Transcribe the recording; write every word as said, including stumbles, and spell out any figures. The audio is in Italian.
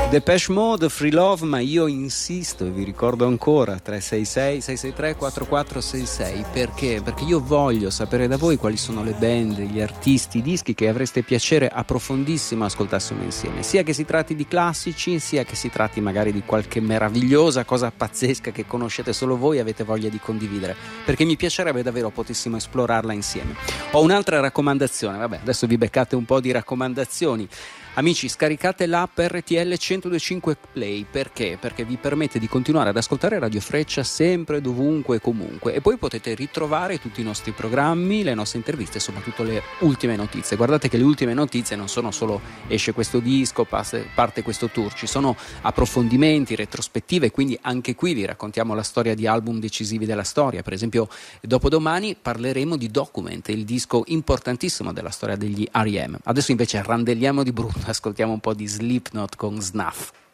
Depeche Mode, Free Love, ma io insisto e vi ricordo ancora tre sei sei sei sei tre quattro quattro sei sei. Perché? Perché io voglio sapere da voi quali sono le band, gli artisti, i dischi che avreste piacere approfondissimo ascoltassimo insieme, sia che si tratti di classici, sia che si tratti magari di qualche meravigliosa cosa pazzesca che conoscete solo voi e avete voglia di condividere, perché mi piacerebbe davvero potessimo esplorarla insieme. Ho un'altra raccomandazione, vabbè, adesso vi beccate un po' di raccomandazioni. Amici, scaricate l'app R T L centodue e cinque Play. Perché? Perché vi permette di continuare ad ascoltare Radio Freccia sempre, dovunque e comunque, e poi potete ritrovare tutti i nostri programmi, le nostre interviste e soprattutto le ultime notizie. Guardate che le ultime notizie non sono solo esce questo disco, parte questo tour, ci sono approfondimenti, retrospettive, quindi anche qui vi raccontiamo la storia di album decisivi della storia. Per esempio dopodomani parleremo di Document, il disco importantissimo della storia degli R E M. Adesso invece randelliamo di brutto, ascoltiamo un po' di Slipknot con Snuff.